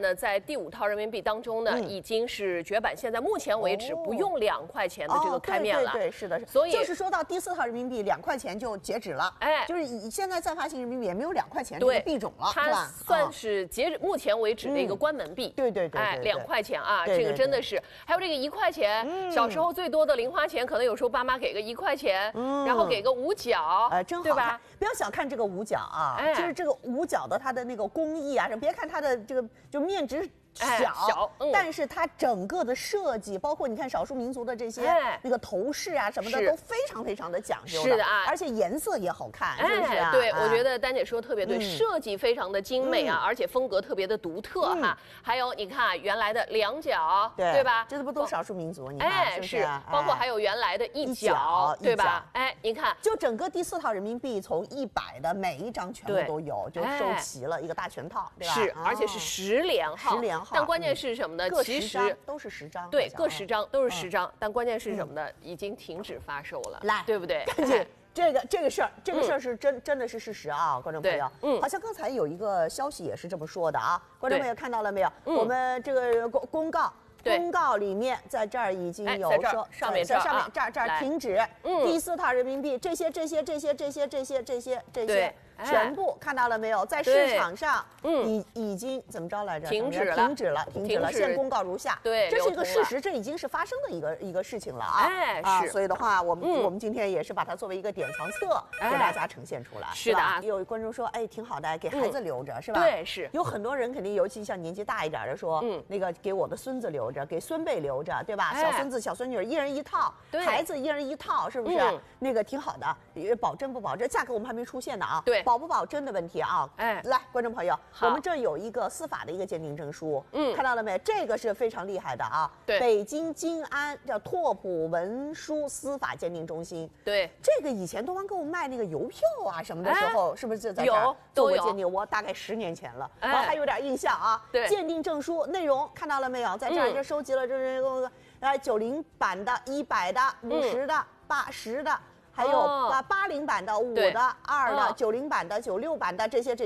呢，在第5套人民币当中呢，已经是绝版，现在目前为止不用2块钱的这个开面了。 对，是的， 所以就是说到第4套人民币2块钱就截止了。哎，就是以现在再发行人民币也没有2块钱这个币种了，是吧？ 它算是截止目前为止的一个关门币。 对， 哎，2块钱啊，这个真的是。还有这个1块钱，小时候最多的零花钱，可能有时候爸妈给个1块钱，然后给个五角， 真好， 对吧？ 不要小看这个五角啊，就是这个五角的它的那个工艺啊，别看它的这个就面值小，但是它整个的设计，包括你看少数民族的这些那个头饰啊什么的，都非常非常的讲究。 是的啊， 而且颜色也好看，是不是啊？ 对，我觉得丹姐说的特别对，设计非常的精美啊，而且风格特别的独特哈。还有你看原来的2角，对吧？ 这不都少数民族？你看是， 包括还有原来的1角，对吧？哎，你看， 就整个第4套人民币从100的每一张全部都有，就收齐了一个大全套，对吧？ 是，而且是10连号，但关键是什么呢？其实都是10张， 对，各10张都是10张，但关键是什么呢？已经停止发售了， 来， 对不对？ 这个事儿是真的是事实啊，观众朋友。好像刚才有一个消息也是这么说的啊，观众朋友看到了没有？我们这个公告里面，在这儿已经有说， 上面这儿停止第4套人民币这些。全部看到了没有？在市场上已经怎么着来着？ 停止了。 现公告如下。 对， 这是一个事实，这已经是发生的一个事情了啊！ 是。 所以的话，我们今天也是把它作为一个典藏册给大家呈现出来。 是的啊。 有观众说，哎，挺好的，给孩子留着，是吧？ 对，是。 有很多人肯定，尤其像年纪大一点的说，那个给我的孙子留着，给孙辈留着，对吧？小孙子、小孙女1人1套，孩子1人1套，是不是？那个挺好的，保真不保真？价格我们还没出现呢啊。 对， 保不保真的问题啊！来，观众朋友，我们这有一个司法的一个鉴定证书，看到了没？这个是非常厉害的啊！ 对， 北京金安叫拓扑文书司法鉴定中心。 对， 这个以前东方购物卖那个邮票啊什么的时候，是不是在这儿做过鉴定？我大概10年前了，我还有点印象啊。 对， 鉴定证书内容看到了没有？在这儿就收集了这90版的、100的、50的、80的。还有80版的、5的、2的、90版的、96版的这些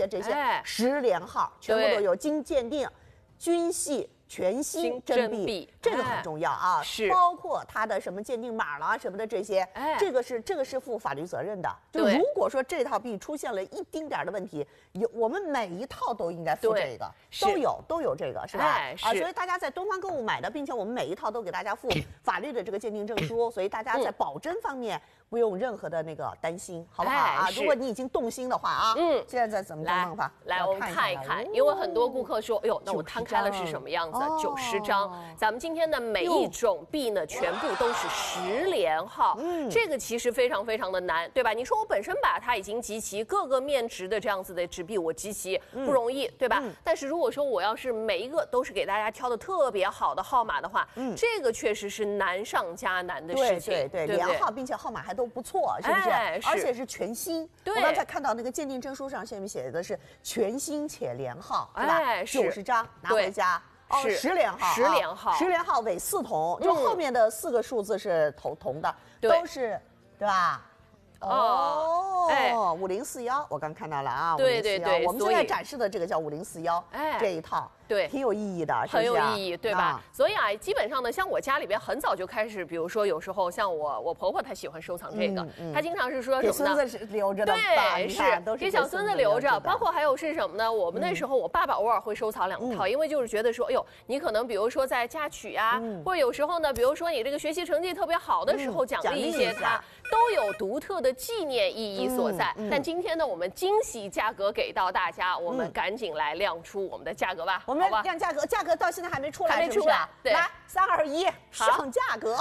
10连号全部都有，经鉴定，均系全新真币，这个很重要啊， 是包括它的什么鉴定码啦什么的这些，这个是负法律责任的。就如果说这套币出现了一丁点的问题，我们每一套都应该付这个，都有这个，是吧？所以大家在东方购物买的，并且我们每一套都给大家附法律的这个鉴定证书，所以大家在保真方面不用任何的那个担心，好不好啊？如果你已经动心的话啊，现在怎么弄法？ 来，我们看一看，因为很多顾客说，哎呦，那我摊开了是什么样子？90张，咱们今天的每一种币呢，全部都是10连号，这个其实非常非常的难，对吧？你说我本身把它已经集齐各个面值的这样子的纸币，我集齐不容易，对吧？但是如果说我要是每一个都是给大家挑的特别好的号码的话，这个确实是难上加难的事情， 对，连号，并且号码还都不错，是不是？而且是全新。我刚才看到那个鉴定证书上下面写的是全新且连号，是吧？90张拿回家。10连号，10连号尾4同，就后面的4个数字是同的，都是，对吧？5041，我刚看到了啊， 对， 我们现在展示的这个叫5041，这一套。对，挺有意义的， 很有意义，对吧？所以啊，基本上呢，像我家里边很早就开始，比如说有时候像我婆婆她喜欢收藏这个，她经常是说什么呢？ 给孙子留着的， 对，是给小孙子留着。包括还有是什么呢？我们那时候我爸爸偶尔会收藏2套，因为就是觉得说，哎呦，你可能比如说在嫁娶啊，或者有时候呢，比如说你这个学习成绩特别好的时候，奖励一些他，都有独特的纪念意义所在。但今天呢，我们惊喜价格给到大家，我们赶紧来亮出我们的价格吧。 我们亮价格到现在还没出来，是不是？ 对， 来，3、2、1，上价格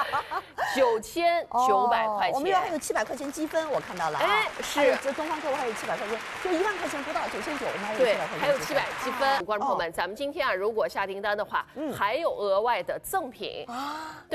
，9900块钱。 我们还有700块钱积分，我看到了啊。 是， 这东方购物还有700块钱，就1万块钱不到，9900，我们还有700块钱。 还有700积分。观众朋友们，咱们今天啊，如果下订单的话，还有额外的赠品啊。对。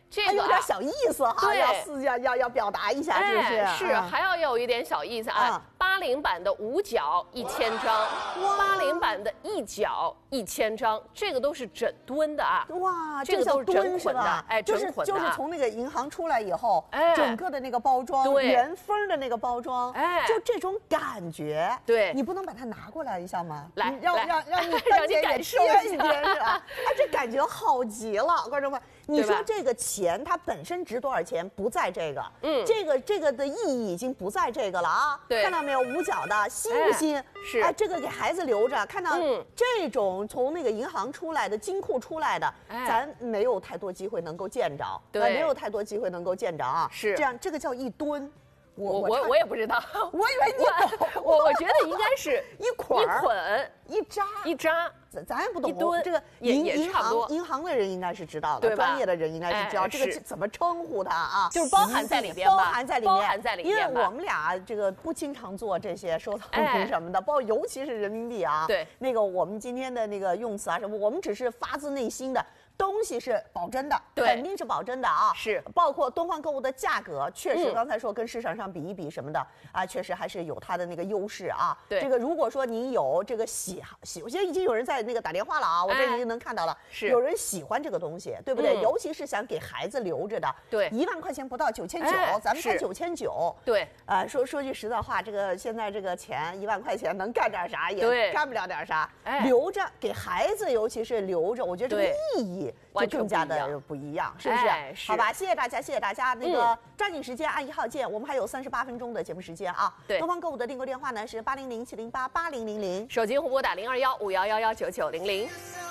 这个还有点小意思哈，要表达一下，是不是？ 是，还要有一点小意思啊。80版的5角1000张，80版的1角1000张，这个都是整吨的啊。 哇， 这个都是整捆的，哎，整捆的， 就是从那个银行出来以后，整个的那个包装，原封的那个包装，就这种感觉， 对， 你不能把它拿过来一下吗？ 来， 让你感受一点是吧？哎，这感觉好极了，观众朋友。你说这个钱它本身值多少钱不在这个，这个的意义已经不在这个了啊。 对， 看到没有，5角的新不新？ 是， 哎，这个给孩子留着。看到这种从那个银行出来的、金库出来的，咱没有太多机会能够见着， 对， 没有太多机会能够见着啊。 是这样，这个叫1吨。 我也不知道， 我以为你懂。 我觉得应该是一捆一扎。 咱也不懂， 一吨这个银行的人应该是知道的，专业的人应该是知道这个怎么称呼它啊， 就是包含在里边吧， 包含在里面。因为我们俩这个不经常做这些收藏品什么的，尤其是人民币啊。 对， 那个我们今天的那个用词啊什么，我们只是发自内心的。东西是保真的，肯定是保真的啊！ 是，包括东方购物的价格，确实刚才说跟市场上比一比什么的啊，确实还是有它的那个优势啊。 对， 这个如果说你有这个我现在已经有人在那个打电话了啊，我这已经能看到了， 是有人喜欢这个东西，对不对？尤其是想给孩子留着的， 对 ，1万块钱不到9900，咱们才9900， 对， 说句实在话，这个现在这个钱1万块钱能干点啥？也干不了点啥，留着给孩子，尤其是留着，我觉得这个意义就更加的不一样，是不是？好吧，谢谢大家，谢谢大家。那个抓紧时间按1号键，我们还有38分钟的节目时间啊。 对， 东方购物的订购电话呢是800-708-8000， 手机互拨打0215119900。